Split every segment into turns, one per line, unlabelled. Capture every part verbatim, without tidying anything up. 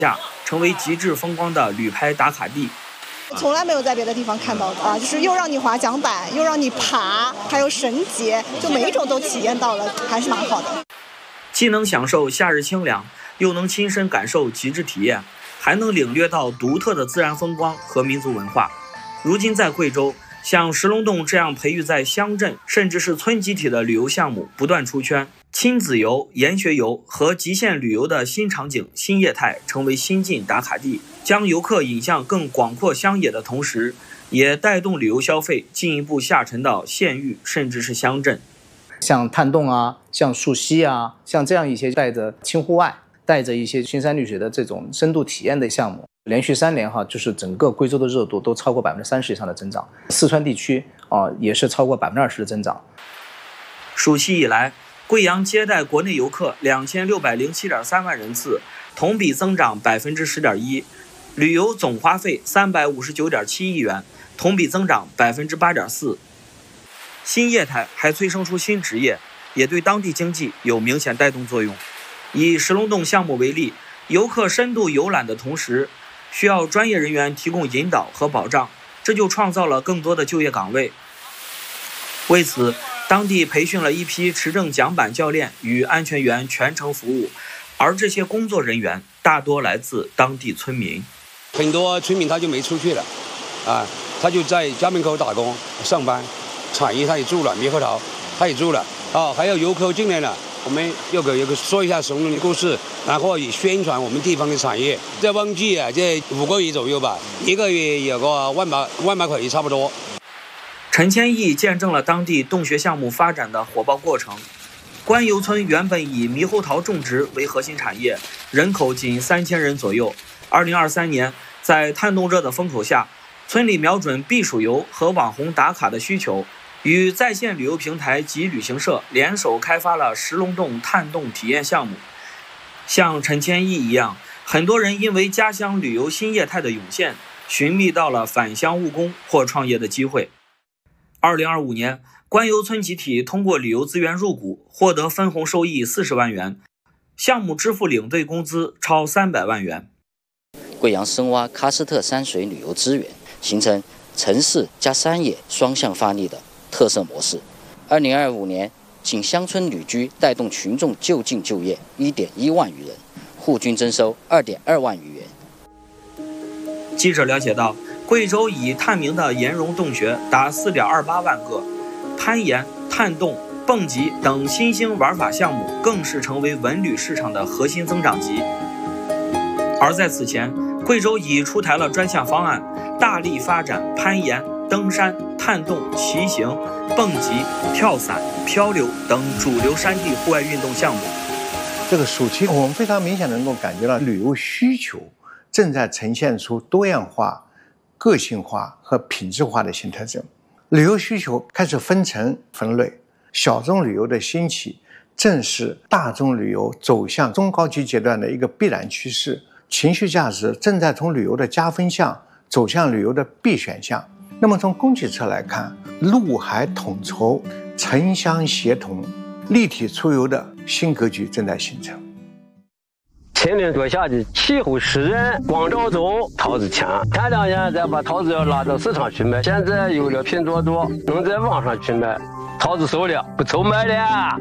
下，成为极致风光的旅拍打卡地。
从来没有在别的地方看到的啊，就是又让你滑桨板，又让你爬，还有绳结，就每一种都体验到了，还是蛮好的。
既能享受夏日清凉，又能亲身感受极致体验，还能领略到独特的自然风光和民族文化。如今在贵州，像石龙洞这样培育在乡镇甚至是村集体的旅游项目不断出圈，亲子游、研学游和极限旅游的新场景、新业态成为新晋打卡地，将游客引向更广阔乡野的同时，也带动旅游消费进一步下沉到县域甚至是乡镇。
像探洞啊，像溯溪啊，像这样一些带着轻户外、带着一些青山绿水的这种深度体验的项目，连续三年哈，就是整个贵州的热度都超过百分之三十以上的增长，四川地区啊也是超过百分之二十的增长。
暑期以来，贵阳接待国内游客两千六百零七点三万人次，同比增长百分之十点一，旅游总花费三百五十九点七亿元，同比增长百分之八点四。新业态还催生出新职业，也对当地经济有明显带动作用。以石龙洞项目为例，游客深度游览的同时，需要专业人员提供引导和保障，这就创造了更多的就业岗位。为此，当地培训了一批持证桨板教练与安全员全程服务，而这些工作人员大多来自当地村民。
很多村民他就没出去了，啊，他就在家门口打工上班，产业他也住了，猕猴桃他也住了，啊，还有游客进来了，我们要给游客说一下石龙洞的故事，然后也宣传我们地方的产业。在旺季啊，这五个月左右吧，一个月有个万把万把块也差不多。
陈千亿见证了当地洞穴项目发展的火爆过程。关游村原本以猕猴桃种植为核心产业，人口仅三千人左右。二零二三年，在探洞热的风口下，村里瞄准避暑游和网红打卡的需求，与在线旅游平台及旅行社联手开发了石龙洞探洞体验项目。像陈千亿一样，很多人因为家乡旅游新业态的涌现，寻觅到了返乡务工或创业的机会。二零二五年，关游村集体通过旅游资源入股，获得分红收益四十万元，项目支付领队工资超三百万元。
贵阳深挖喀斯特山水旅游资源，形成城市加山野双向发力的特色模式。二零二五年，仅乡村旅居带动群众就近就业一点一万余人，户均征收二点二万余元。
记者了解到，贵州以探明的岩溶洞穴达四点二八万个，攀岩、探洞、蹦极等新兴玩法项目更是成为文旅市场的核心增长极。而在此前，贵州已出台了专项方案，大力发展攀岩、登山、探洞、骑行、蹦极、跳伞、漂流等主流山地户外运动项目。
这个暑期，我们非常明显能够感觉到旅游需求正在呈现出多样化、个性化和品质化的新特征。旅游需求开始分层分类，小众旅游的兴起正是大众旅游走向中高级阶段的一个必然趋势。情绪价值正在从旅游的加分项走向旅游的必选项。那么从供给侧来看，陆海统筹、城乡协同、立体出游的新格局正在形成。
前年多夏季，气候湿热，光照足，桃子强。前两年再把桃子要拉到市场去卖，现在有了拼多多，能在网上去卖，桃子熟了，不愁卖了。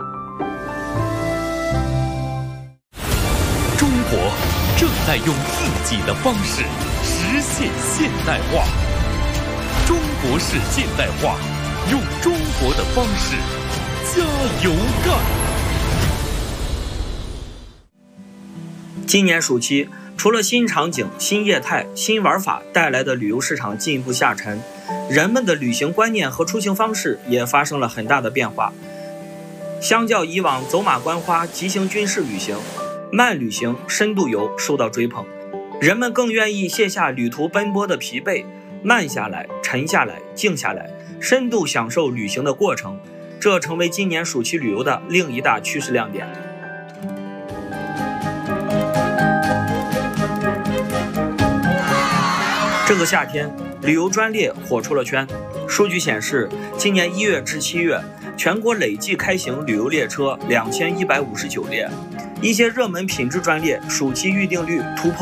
中国正在用自己的方式实现现代化。中国式现代化，用中国的方式加油干。
今年暑期，除了新场景、新业态、新玩法带来的旅游市场进一步下沉，人们的旅行观念和出行方式也发生了很大的变化。相较以往走马观花、急行军事旅行，慢旅行、深度游受到追捧，人们更愿意卸下旅途奔波的疲惫，慢下来、沉下来、静下来，深度享受旅行的过程，这成为今年暑期旅游的另一大趋势亮点。这个夏天，旅游专列火出了圈。数据显示，今年一月至七月，全国累计开行旅游列车两千一百五十九列， 一些热门品质专列暑期预订率突破